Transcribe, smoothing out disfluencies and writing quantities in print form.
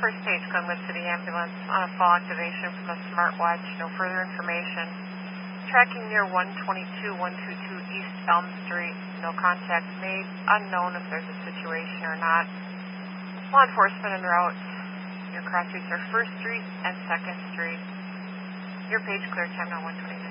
for stage Glenwood City Ambulance on a fall activation from a smartwatch. No further information. Tracking near 122 East Elm Street. No contact made. Unknown if there's a situation or not. Law enforcement en route. Your cross streets are 1st Street and 2nd Street. Your page clear time now 122.